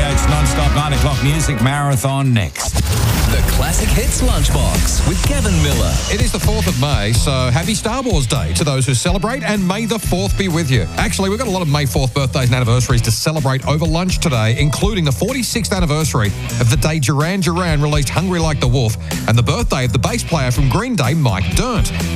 RCH non-stop 9 o'clock music marathon next. The Classic Hits Lunchbox with Kevin Miller. It is the 4th of May, so happy Star Wars Day to those who celebrate, and May the 4th be with you. Actually, we've got a lot of May 4th birthdays and anniversaries to celebrate over lunch today, including the 46th anniversary of the day Duran Duran released Hungry Like the Wolf and the birthday of the bass player from Green Day, Mike Dirnt.